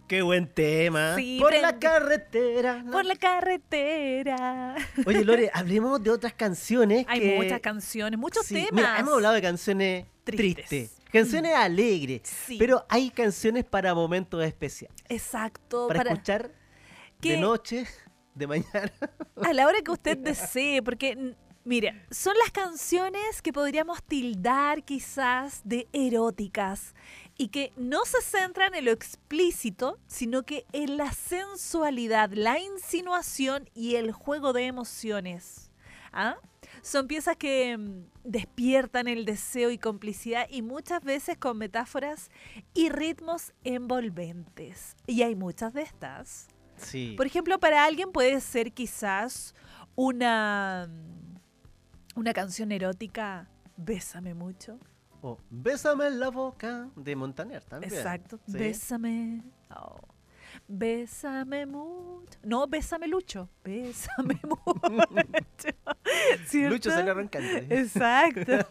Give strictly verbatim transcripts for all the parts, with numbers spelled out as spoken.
Qué buen tema. Sí, por prende- la carretera. ¿no? Por la carretera. Oye, Lore, hablemos de otras canciones. Hay que... muchas canciones, muchos Sí, temas. mira, hemos hablado de canciones Tristes. tristes, canciones alegres, Sí. pero hay canciones para momentos especiales. Exacto. Para, Para, escuchar que de noche, de mañana. a la hora que usted desee, porque, n- mire, son las canciones que podríamos tildar quizás de eróticas y que no se centran en lo explícito, sino que en la sensualidad, la insinuación y el juego de emociones. ¿Ah? Son piezas que mm, despiertan el deseo y complicidad y muchas veces con metáforas y ritmos envolventes. Y hay muchas de estas. Sí. Por ejemplo, para alguien puede ser quizás una, una canción erótica, Bésame mucho. O Bésame en la boca de Montaner también. Exacto. Sí. Bésame. Oh. Bésame mucho. No, bésame Lucho. Bésame mucho. ¿Cierto? Lucho salió arrancando. Exacto.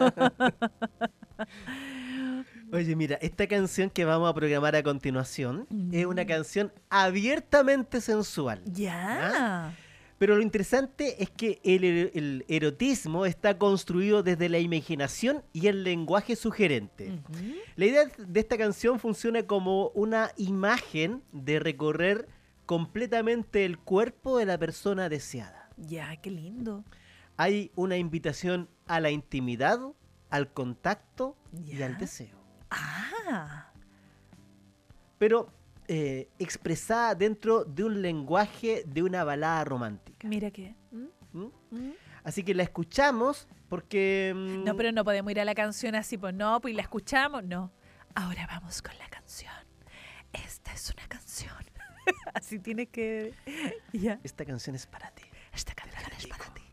Oye, mira, esta canción que vamos a programar a continuación Mm. es una canción abiertamente sensual. Ya. Pero lo interesante es que el, er- el erotismo está construido desde la imaginación y el lenguaje sugerente. Ujú. La idea de esta canción funciona como una imagen de recorrer completamente el cuerpo de la persona deseada. Ya, qué lindo. Hay una invitación a la intimidad, al contacto y Ya. al deseo. Ah. Pero eh, expresada dentro de un lenguaje de una balada romántica. Mira qué. ¿Mm? ¿Mm? ¿Mm? Así que la escuchamos porque... mm, No, pero no podemos ir a la canción así, pues no, pues y la escuchamos, no. Ahora vamos con la canción. Esta es una canción. Así tiene que... Ya. esta canción es para ti. Esta canción es para ti.